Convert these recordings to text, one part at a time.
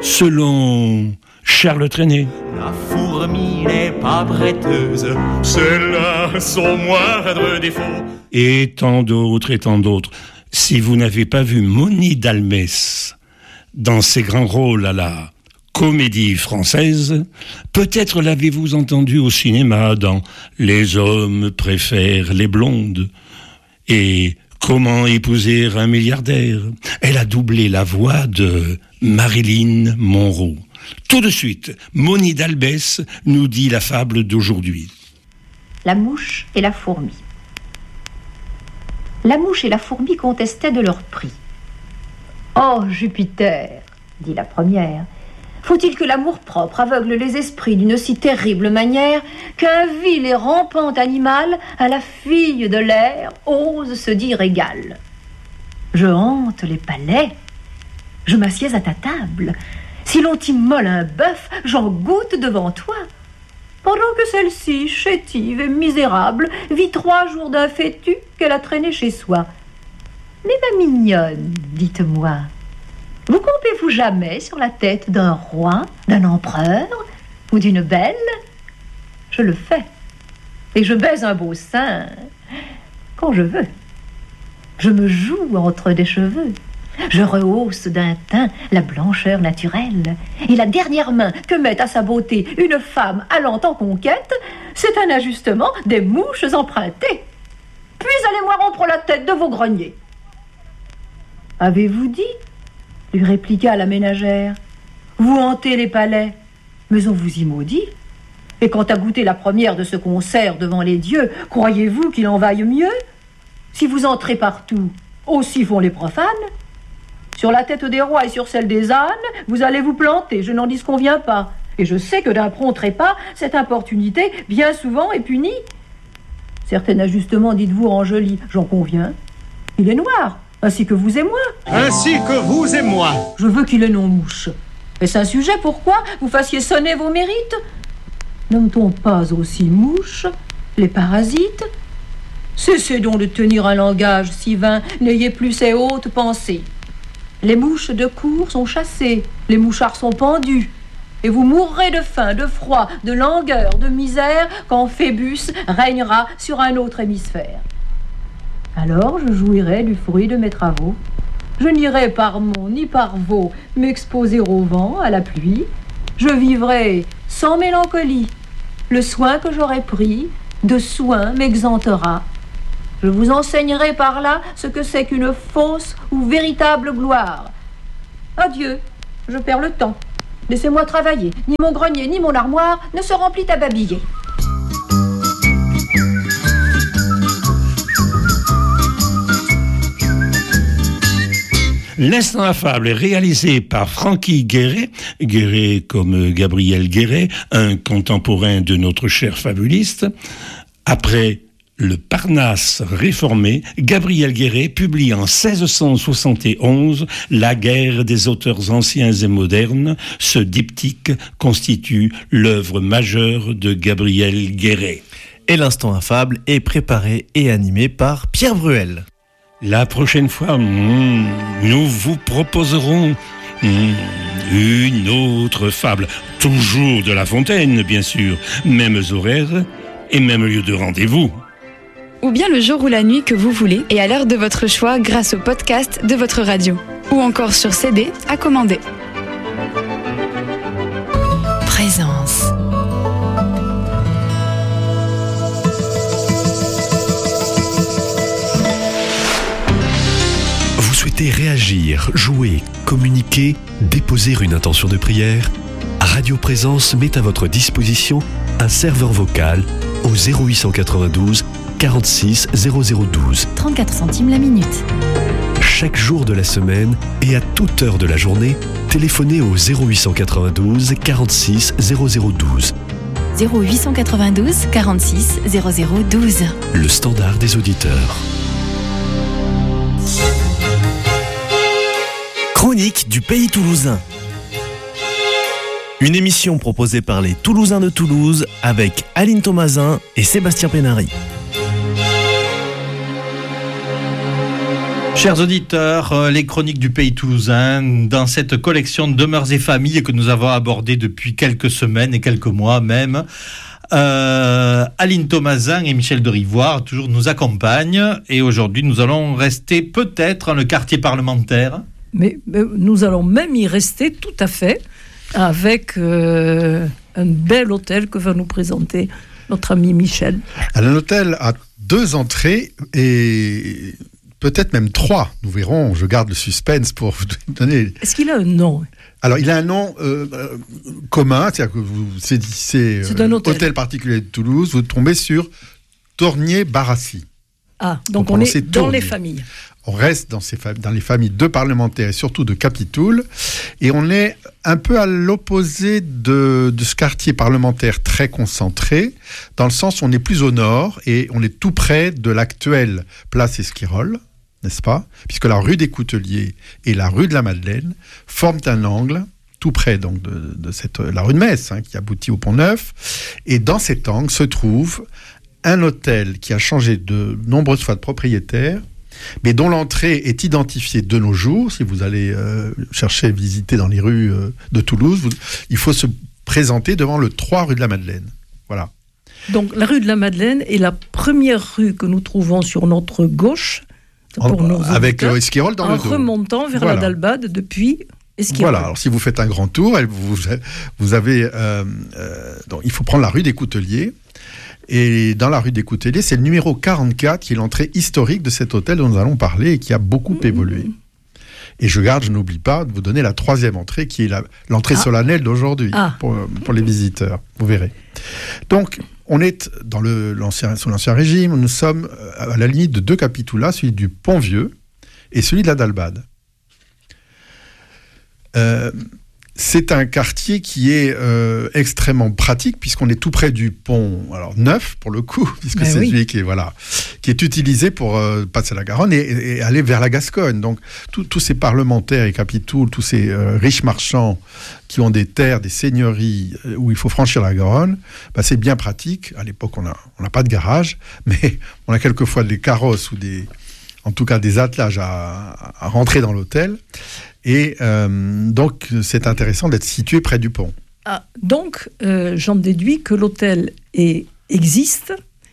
selon Charles Trenet. La fourmi n'est pas prêteuse, c'est là son moindre défaut. Et tant d'autres, et tant d'autres. Si vous n'avez pas vu Moni Dalmès dans ses grands rôles à la Comédie Française, peut-être l'avez-vous entendu au cinéma dans Les hommes préfèrent les blondes et Comment épouser un milliardaire. Elle a doublé la voix de Marilyn Monroe. Tout de suite, Moni Dalbès nous dit la fable d'aujourd'hui. La mouche et la fourmi. La mouche et la fourmi contestaient de leur prix. « Oh, Jupiter !» dit la première. « Faut-il que l'amour-propre aveugle les esprits d'une si terrible manière qu'un vil et rampant animal à la fille de l'air ose se dire égal ? Je hante les palais, je m'assieds à ta table. Si l'on t'immole un bœuf, j'en goûte devant toi. Pendant que celle-ci, chétive et misérable, vit 3 jours d'un fétu qu'elle a traîné chez soi. Mais ma mignonne, dites-moi, vous comptez-vous jamais sur la tête d'un roi, d'un empereur ou d'une belle ? Je le fais. Et je baise un beau sein quand je veux. Je me joue entre des cheveux. Je rehausse d'un teint la blancheur naturelle. Et la dernière main que met à sa beauté une femme allant en conquête, c'est un ajustement des mouches empruntées. Puis allez-moi rompre la tête de vos greniers. Avez-vous dit ? Lui répliqua la ménagère. Vous hantez les palais, mais on vous y maudit. Et quant à goûter la première de ce concert devant les dieux, croyez-vous qu'il en vaille mieux ? Si vous entrez partout, aussi font les profanes. Sur la tête des rois et sur celle des ânes, vous allez vous planter, je n'en disconviens pas. Et je sais que d'un prompt trépas, cette importunité, bien souvent, est punie. Certain ajustement, dites-vous, enjoli, j'en conviens. Il est noir, ainsi que vous et moi. Ainsi que vous et moi. Je veux qu'il ait non-mouche. Est-ce un sujet pourquoi vous fassiez sonner vos mérites ? Nomme-t-on pas aussi mouche les parasites ? Cessez donc de tenir un langage si vain, n'ayez plus ces hautes pensées. Les mouches de cour sont chassées, les mouchards sont pendus, et vous mourrez de faim, de froid, de langueur, de misère, quand Phébus régnera sur un autre hémisphère. Alors je jouirai du fruit de mes travaux. Je n'irai par mon ni par vos m'exposer au vent, à la pluie. Je vivrai sans mélancolie. Le soin que j'aurai pris, de soin m'exentera. Je vous enseignerai par là ce que c'est qu'une fausse ou véritable gloire. Adieu, je perds le temps. Laissez-moi travailler. Ni mon grenier, ni mon armoire ne se remplit à babiller. L'instant affable est réalisé par Francky Guéret, Guéret comme Gabriel Guéret, un contemporain de notre cher fabuliste. Après le Parnasse réformé, Gabriel Guéret publie en 1671 La guerre des auteurs anciens et modernes. Ce diptyque constitue l'œuvre majeure de Gabriel Guéret. Et l'instant affable est préparé et animé par Pierre Bruel. La prochaine fois, nous vous proposerons une autre fable. Toujours de La Fontaine, bien sûr. Mêmes horaires et même lieu de rendez-vous. Ou bien le jour ou la nuit que vous voulez et à l'heure de votre choix grâce au podcast de votre radio. Ou encore sur CD à commander. Présence. Vous souhaitez réagir, jouer, communiquer, déposer une intention de prière ? Radio Présence met à votre disposition un serveur vocal au 0892 46 0012. 34 centimes la minute. Chaque jour de la semaine et à toute heure de la journée, téléphonez au 0892 46 0012. 0892 46 0012. Le standard des auditeurs. Chronique du Pays Toulousain. Une émission proposée par les Toulousains de Toulouse avec Aline Thomasin et Sébastien Pénary. Chers auditeurs, les chroniques du pays toulousain, dans cette collection de Mœurs et Familles que nous avons abordée depuis quelques semaines et quelques mois même, Aline Thomasin et Michel de Rivoire toujours nous accompagnent, et aujourd'hui nous allons rester peut-être dans le quartier parlementaire. Mais nous allons même y rester tout à fait, avec un bel hôtel que va nous présenter notre ami Michel. Alors, l'hôtel a 2 entrées et peut-être même 3. Nous verrons, je garde le suspense pour vous donner... Est-ce qu'il a un nom ? Alors, il a un nom commun, c'est-à-dire que vous saisissez un hôtel particulier de Toulouse, vous tombez sur Tournier-Barassi. Ah, donc on est dans les familles. On reste dans les familles de parlementaires et surtout de Capitoul. Et on est un peu à l'opposé de ce quartier parlementaire très concentré, dans le sens où on est plus au nord et on est tout près de l'actuelle place Esquirol, n'est-ce pas ? Puisque la rue des Couteliers et la rue de la Madeleine forment un angle, tout près donc de la rue de Metz, qui aboutit au Pont-Neuf. Et dans cet angle se trouve un hôtel qui a changé de nombreuses fois de propriétaire, mais dont l'entrée est identifiée de nos jours. Si vous allez chercher, visiter dans les rues de Toulouse, il faut se présenter devant le 3 rue de la Madeleine. Voilà. Donc la rue de la Madeleine est la première rue que nous trouvons sur notre gauche, avec Esquirol dans le dos. En remontant vers la Dalbade depuis Esquirol. Voilà, alors si vous faites un grand tour, vous avez... donc, il faut prendre la rue des Couteliers. Et dans la rue des Couteliers, c'est le numéro 44 qui est l'entrée historique de cet hôtel dont nous allons parler et qui a beaucoup évolué. Et je n'oublie pas de vous donner la 3e entrée qui est l'entrée solennelle d'aujourd'hui pour les visiteurs. Vous verrez. Donc, on est sous l'Ancien Régime, nous sommes à la limite de 2 capitoulas, celui du Pont-Vieux et celui de la Dalbade. C'est un quartier qui est extrêmement pratique puisqu'on est tout près du pont, alors neuf pour le coup, puisque c'est celui qui est utilisé pour passer la Garonne et aller vers la Gascogne. Donc tous ces parlementaires et capitouls, tous ces riches marchands qui ont des terres, des seigneuries où il faut franchir la Garonne, c'est bien pratique. À l'époque, on n'a pas de garage, mais on a quelquefois des carrosses ou en tout cas des attelages à rentrer dans l'hôtel. Et donc, c'est intéressant d'être situé près du pont. Ah, donc, j'en déduis que l'hôtel existe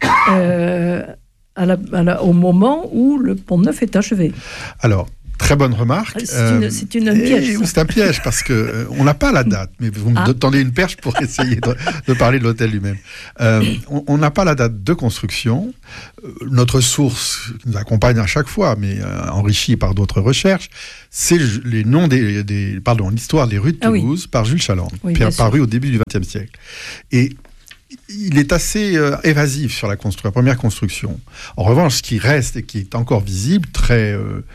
au moment où le Pont-Neuf est achevé. Alors, très bonne remarque. C'est un piège. C'est un piège parce qu'on n'a pas la date, mais vous me tendez une perche pour essayer de parler de l'hôtel lui-même. On n'a pas la date de construction. Notre source qui nous accompagne à chaque fois, mais enrichie par d'autres recherches, c'est les noms l'histoire des rues de Toulouse par Jules Chaland, paru au début du XXe siècle. Et il est assez évasif sur la première construction. En revanche, ce qui reste et qui est encore visible, très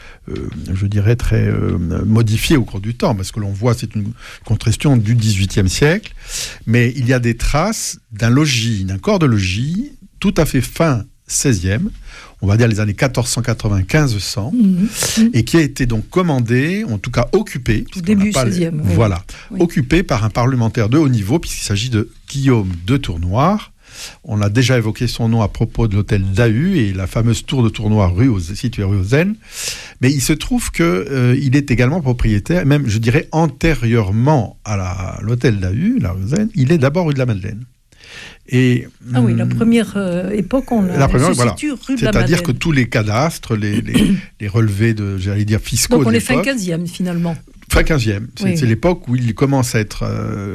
modifié au cours du temps, parce que l'on voit, c'est une construction du XVIIIe siècle, mais il y a des traces d'un corps de logis, tout à fait fin 16e, on va dire les années 1480-1500, et qui a été donc commandé, en tout cas occupé, début 16e, occupé par un parlementaire de haut niveau, puisqu'il s'agit de Guillaume de Tournoire. On a déjà évoqué son nom à propos de l'hôtel d'Ahu et la fameuse tour de Tournoire située rue aux Zènes. Mais il se trouve qu'il est également propriétaire, même je dirais antérieurement à l'hôtel d'Ahu, la rue aux Zènes, il est d'abord rue de la Madeleine. Et, la première époque, on situe rue de la Madeleine. C'est-à-dire que tous les cadastres, les relevés fiscaux. Donc on est fin 15e finalement. Fin 15e, c'est l'époque où il commence à être,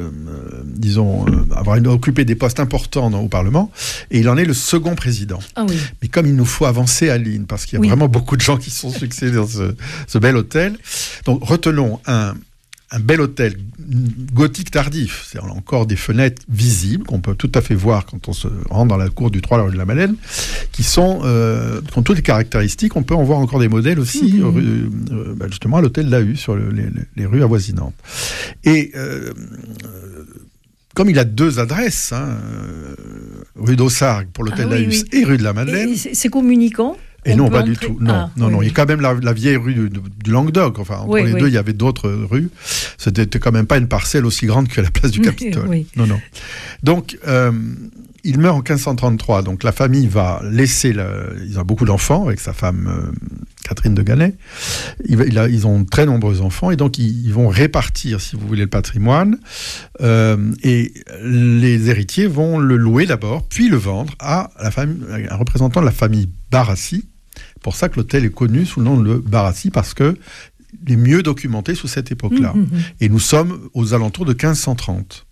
occupé des postes importants au Parlement, et il en est le second président. Ah oui. Mais comme il nous faut avancer, Aline, parce qu'il y a vraiment beaucoup de gens qui sont succédés dans ce bel hôtel, donc retenons un bel hôtel gothique tardif. C'est encore des fenêtres visibles qu'on peut tout à fait voir quand on se rend dans la cour du 3 rue de la Madeleine, qui ont toutes les caractéristiques. On peut en voir encore des modèles aussi, justement à l'hôtel d'Ahu, sur les rues avoisinantes. Et comme il a 2 adresses, rue d'Aussargues pour l'hôtel d'Ahu et rue de la Madeleine. Et c'est communicant ? Et non, pas du tout. Non, il y a quand même la vieille rue du Languedoc. Enfin, entre les deux, il y avait d'autres rues. C'était quand même pas une parcelle aussi grande que la place du Capitole. Non. Donc, il meurt en 1533. Donc, la famille va laisser... Ils ont beaucoup d'enfants avec sa femme Catherine de Ganay. Ils ont très nombreux enfants. Et donc, ils vont répartir, si vous voulez, le patrimoine. Et les héritiers vont le louer d'abord, puis le vendre à un représentant de la famille Barassi. C'est pour ça que l'hôtel est connu sous le nom de Barassi, parce que il est mieux documenté sous cette époque-là. Et nous sommes aux alentours de 1530.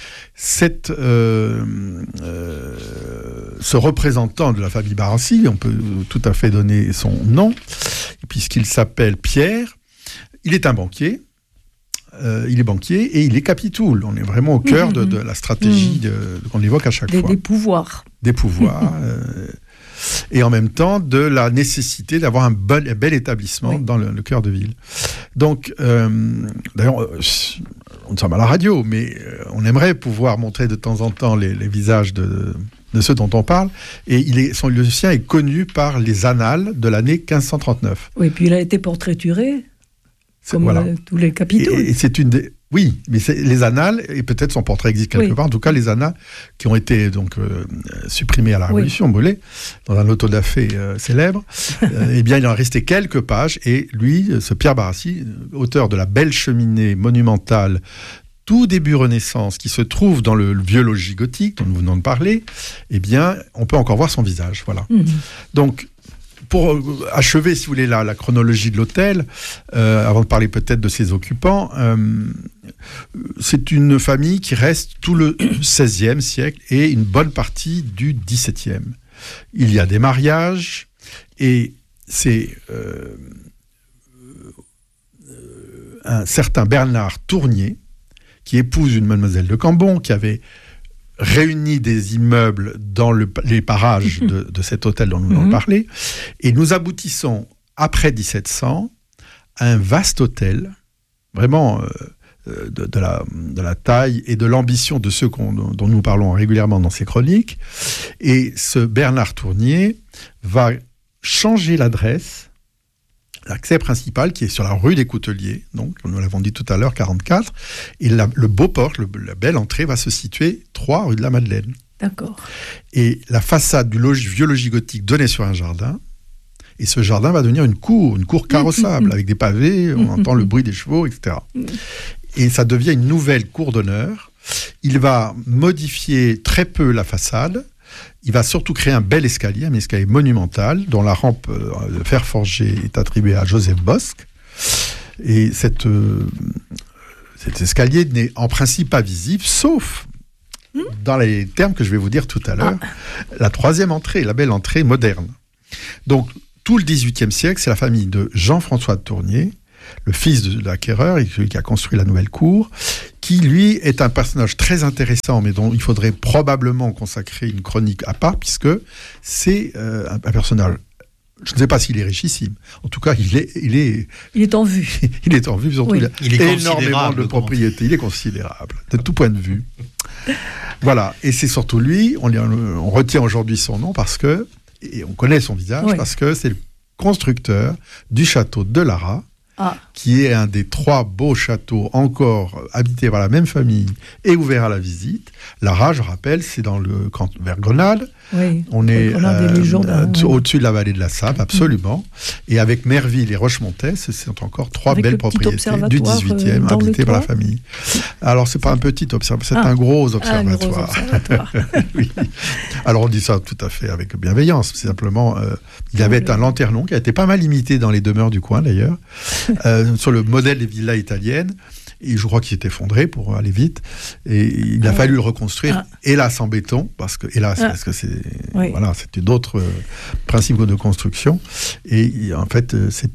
Ce représentant de la famille Barassi, on peut tout à fait donner son nom, puisqu'il s'appelle Pierre. Il est un banquier. Il est banquier et il est capitoul. On est vraiment au cœur de la stratégie qu'on évoque à chaque fois. Des pouvoirs. Des pouvoirs. Et en même temps, de la nécessité d'avoir un bel établissement dans le cœur de ville. Donc, d'ailleurs, on sommes à la radio, mais on aimerait pouvoir montrer de temps en temps les visages de ceux dont on parle. Et le sien est connu par les annales de l'année 1539. Oui, puis il a été portraituré, comme tous les capitaux. Et c'est une des... Oui, mais les annales, et peut-être son portrait existe quelque part, en tout cas les annales qui ont été donc supprimées à la Révolution, brûlées, dans un autodafé célèbre, eh bien il en restait quelques pages, et lui, ce Pierre Barassi, auteur de la belle cheminée monumentale, tout début Renaissance, qui se trouve dans le vieux logis gothique, dont nous venons de parler, eh bien on peut encore voir son visage, voilà. Donc, pour achever, si vous voulez, la chronologie de l'hôtel, avant de parler peut-être de ses occupants, c'est une famille qui reste tout le XVIe siècle et une bonne partie du XVIIe. Il y a des mariages et c'est un certain Bernard Tournier qui épouse une mademoiselle de Cambon qui avait réunit des immeubles dans les parages de cet hôtel dont nous venons de parler. Et nous aboutissons, après 1700, à un vaste hôtel, vraiment de la taille et de l'ambition de ceux dont nous parlons régulièrement dans ces chroniques. Et ce Bernard Tournier va changer l'adresse, l'accès principal qui est sur la rue des Couteliers, donc nous l'avons dit tout à l'heure, 44, et le beau porte, la belle entrée va se situer 3 rue de la Madeleine. D'accord. Et la façade du vieux logis gothique donnait sur un jardin, et ce jardin va devenir une cour carrossable, avec des pavés, on entend le bruit des chevaux, etc. Et ça devient une nouvelle cour d'honneur. Il va modifier très peu la façade. Il va surtout créer un bel escalier, un escalier monumental, dont la rampe de fer forgé est attribuée à Joseph Bosc. Et cet escalier n'est en principe pas visible, sauf dans les termes que je vais vous dire tout à l'heure, la 3e entrée, la belle entrée moderne. Donc, tout le XVIIIe siècle, c'est la famille de Jean-François de Tournier, le fils de l'acquéreur et celui qui a construit la nouvelle cour, qui, lui, est un personnage très intéressant, mais dont il faudrait probablement consacrer une chronique à part, puisque c'est un personnage... Je ne sais pas s'il est richissime. En tout cas, il est en vue. Il est en vue, surtout. Oui. Il a énormément de propriétés. Il est considérable, de tout point de vue. Voilà. Et c'est surtout lui, on retient aujourd'hui son nom parce que, et on connaît son visage, parce que c'est le constructeur du château de Lara, qui est un des 3 beaux châteaux encore habités par la même famille et ouverts à la visite. Lara, je rappelle, c'est vers Grenade. Oui, on est au-dessus de la vallée de la Save, absolument. Et avec Merville et Rochemontais, ce sont encore 3 belles propriétés du 18e habitées par la famille. Alors, c'est pas un petit observatoire, c'est un gros observatoire. Oui. Alors, on dit ça tout à fait avec bienveillance. C'est simplement, il y avait un lanternon qui a été pas mal imité dans les demeures du coin, d'ailleurs, sur le modèle des villas italiennes. Et je crois qu'il s'est effondré pour aller vite. Et il a fallu le reconstruire, hélas en béton, parce que c'était d'autres principes de construction. Et en fait,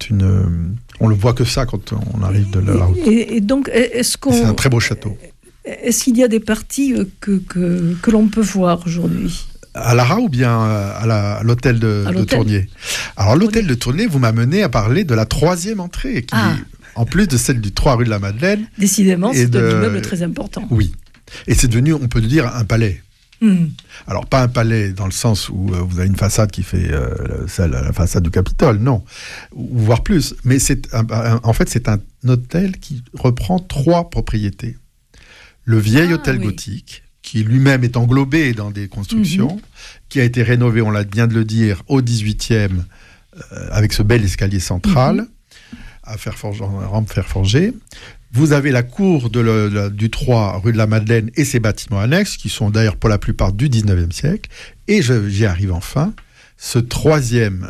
on le voit que ça quand on arrive de la route. Et donc, c'est un très beau château. Est-ce qu'il y a des parties que l'on peut voir aujourd'hui ? À Lara ou bien à l'hôtel de Tournier ? Alors, l'hôtel de Tournier, vous m'amenez à parler de la 3e entrée, qui est, en plus de celle du 3 rue de la Madeleine. Décidément, c'est un immeuble très important. Oui. Et c'est devenu, on peut le dire, un palais. Alors, pas un palais dans le sens où vous avez une façade qui fait la façade du Capitole, non. Ou voire plus. Mais en fait, c'est un hôtel qui reprend 3 propriétés. Le vieil hôtel gothique, qui lui-même est englobé dans des constructions, qui a été rénové, on l'a bien de le dire, au 18e, avec ce bel escalier central, à rampe fer forgé. Vous avez la cour du 3, rue de la Madeleine, et ses bâtiments annexes, qui sont d'ailleurs pour la plupart du 19e siècle. Et j'y arrive enfin, ce 3e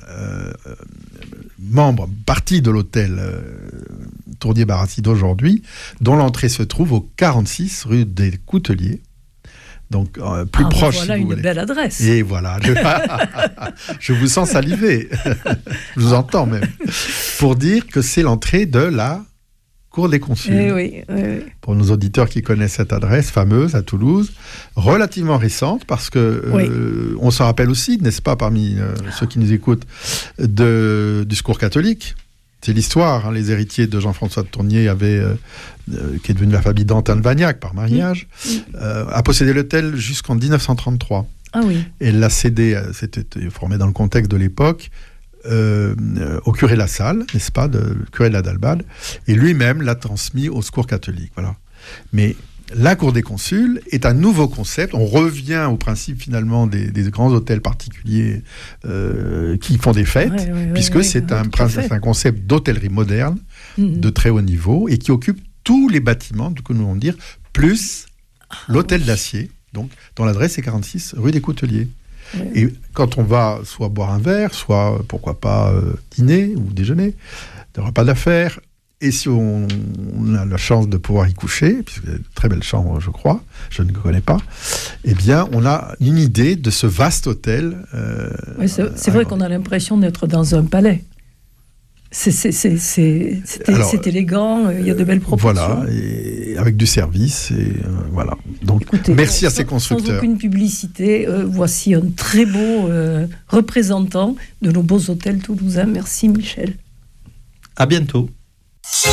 partie de l'hôtel Tournier-Barassi d'aujourd'hui, dont l'entrée se trouve au 46 rue des Couteliers. Donc, plus proche, voilà si vous une voulez. belle adresse. Et voilà. Je vous sens saliver. Je vous entends même. Pour dire que c'est l'entrée de la Cour des Consuls. Oui. Pour nos auditeurs qui connaissent cette adresse fameuse à Toulouse, relativement récente, parce que on s'en rappelle aussi, n'est-ce pas, parmi ceux qui nous écoutent, du Secours catholique. C'est l'histoire. Les héritiers de Jean-François de Tournier qui est devenu la famille d'Antin de Vagnac par mariage, a possédé l'hôtel jusqu'en 1933. Ah oui. Et l'a cédé, c'était formé dans le contexte de l'époque, au curé Lassalle, n'est-ce pas, le curé de la Dalbade, et lui-même l'a transmis au Secours catholique. Voilà. Mais la Cour des Consuls est un nouveau concept. On revient au principe finalement des grands hôtels particuliers qui font des fêtes, puisque c'est un concept d'hôtellerie moderne de très haut niveau et qui occupe tous les bâtiments, que nous allons dire, plus l'hôtel d'Acier, donc dont l'adresse est 46 rue des Couteliers. Et quand on va soit boire un verre, soit, pourquoi pas, dîner ou déjeuner, des repas d'affaires, et si on a la chance de pouvoir y coucher, puisque c'est une très belle chambre, je crois, je ne connais pas, eh bien, on a une idée de ce vaste hôtel. C'est vrai qu'on a l'impression d'être dans un palais. C'est élégant, il y a de belles proportions. Voilà, et avec du service, et voilà. Donc, écoutez, merci à ces constructeurs. Sans aucune publicité, voici un très beau représentant de nos beaux hôtels toulousains. Merci Michel. À bientôt.